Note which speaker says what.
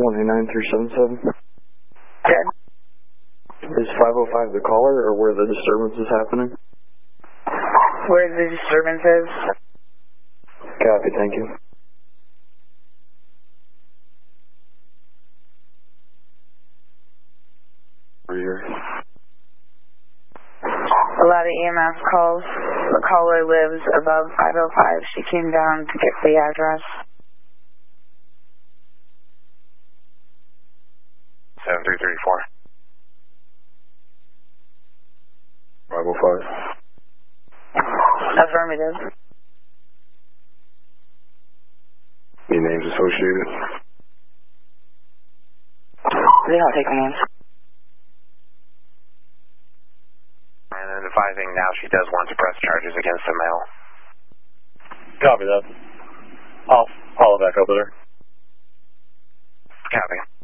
Speaker 1: 189-377.
Speaker 2: Good.
Speaker 1: Is 505 the caller or where the disturbance is happening?
Speaker 2: Where the disturbance is?
Speaker 1: Copy, thank you. Here.
Speaker 2: A lot of EMS calls. The caller lives above 505. She came down to get the address.
Speaker 3: 7334.
Speaker 1: 505.
Speaker 2: Affirmative.
Speaker 1: Any names associated?
Speaker 2: They don't take names.
Speaker 3: And then advising now she does want to press charges against the male.
Speaker 4: Copy that. I'll follow back up with her.
Speaker 3: Copy.